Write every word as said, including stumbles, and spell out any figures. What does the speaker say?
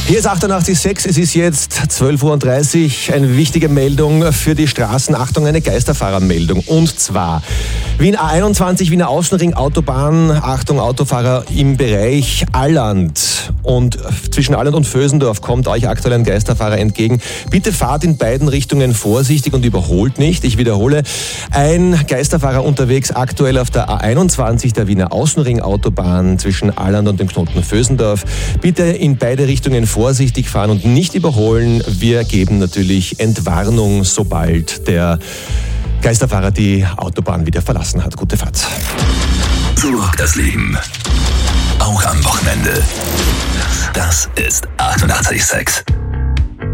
Hier ist achtundachtzig Komma sechs, es ist jetzt zwölf Uhr dreißig. Eine wichtige Meldung für die Straßen. Achtung, eine Geisterfahrermeldung. Und zwar Wien A einundzwanzig, Wiener Außenring, Autobahn. Achtung, Autofahrer im Bereich Alland. Und zwischen Alland und Vösendorf kommt euch aktuell ein Geisterfahrer entgegen. Bitte fahrt in beiden Richtungen vorsichtig und überholt nicht. Ich wiederhole, ein Geisterfahrer unterwegs aktuell auf der A einundzwanzig, der Wiener Außenring, Autobahn zwischen Alland und dem Knoten Vösendorf. Bitte in beide Richtungen vorsichtig fahren und nicht überholen. Wir geben natürlich Entwarnung, sobald der Geisterfahrer die Autobahn wieder verlassen hat. Gute Fahrt. So rockt das Leben. Auch am Wochenende. Das ist achtundachtzig Komma sechs.